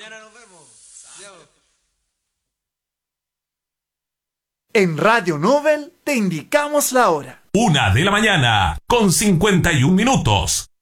Mañana nos vemos. En Radio Nobel te indicamos la hora. 1:51 a.m.